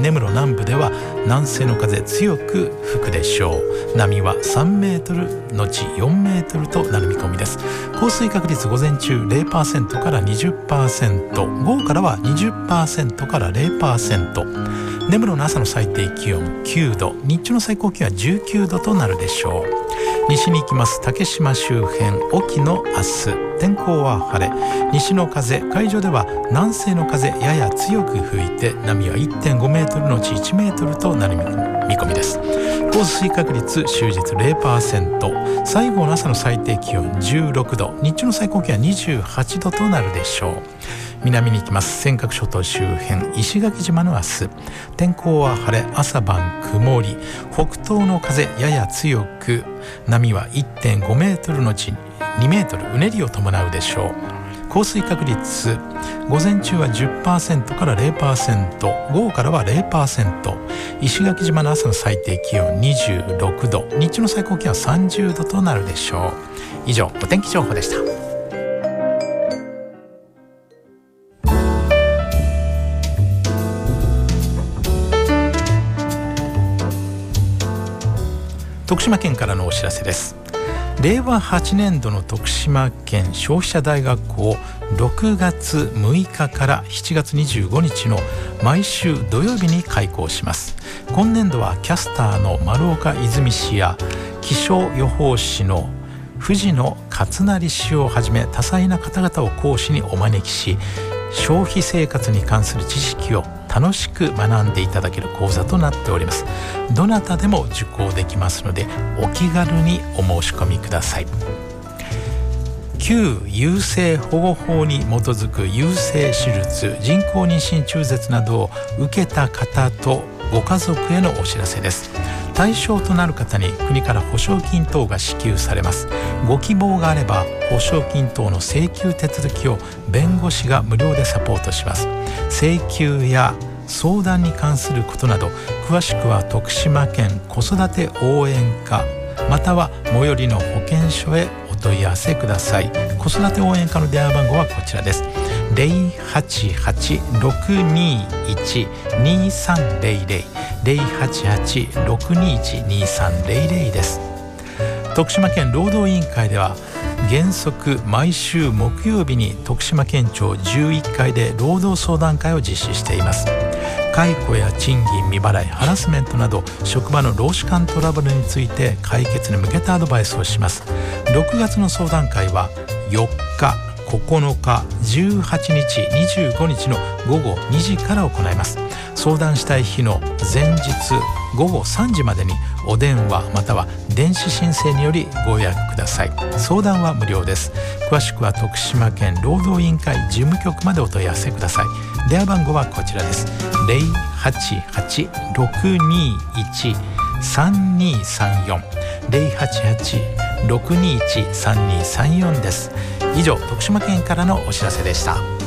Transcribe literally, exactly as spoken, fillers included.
根室南部では南西の風強く吹くでしょう。波はさんメートルのちよんメートルとなる見込みです。降水確率午前中 ゼロパーセント から にじゅっパーセント、 午後からは にじゅっパーセント から ゼロパーセント。 根室の朝の最低気温きゅうど、日中の最高気温はじゅうきゅうどとなるでしょう。西に行きます竹島周辺、沖の明日、天候は晴れ、西の風、海上では南西の風やや強く吹いて波は いってんごメートルのちいちメートルとなる見込みです。降水確率終日 ゼロパーセント、 最後の朝の最低気温じゅうろくど、日中の最高気温はにじゅうはちどとなるでしょう。南に行きます尖閣諸島周辺、石垣島の明日、天候は晴れ、朝晩曇り、北東の風やや強く、波は いってんごメートルのちにメートル、うねりを伴うでしょう。降水確率午前中は じゅっパーセント から ゼロパーセント、 午後からは ゼロパーセント。 石垣島の朝の最低気温にじゅうろくど、日中の最高気温はさんじゅうどとなるでしょう。以上、お天気情報でした。徳島県からのお知らせです。れいわはちねんどの徳島県消費者大学校、ろくがつむいかからしちがつにじゅうごにちの毎週土曜日に開校します。今年度はキャスターの丸岡泉氏や気象予報士の藤野勝成氏をはじめ多彩な方々を講師にお招きし、消費生活に関する知識を楽しく学んでいただける講座となっております。どなたでも受講できますので、お気軽にお申し込みください。旧優生保護法に基づく優生手術、人工妊娠中絶などを受けた方とご家族へのお知らせです。対象となる方に国から保証金等が支給されます。ご希望があれば保証金等の請求手続きを弁護士が無料でサポートします。請求や相談に関することなど、詳しくは徳島県子育て応援課または最寄りの保健所へお問い合わせください。子育て応援課の電話番号はこちらです。 ゼロはちはちろくにいちにさんゼロゼロ ゼロはちはちろくにいちにさんゼロゼロです。徳島県労働委員会では原則毎週木曜日に徳島県庁じゅういっかいで労働相談会を実施しています。解雇や賃金未払い、ハラスメントなど職場の労使間トラブルについて解決に向けたアドバイスをします。ろくがつの相談会はよっか、ここのか、じゅうはちにち、にじゅうごにちのごごにじから行います。相談したい日の前日ごごさんじまでにお電話または電子申請によりご予約ください。相談は無料です。詳しくは徳島県労働委員会事務局までお問い合わせください。電話番号はこちらです。ゼロはちはちろくにいちさんにさんよん ゼロはちはちろくにいちさんにさんよんです。以上、徳島県からのお知らせでした。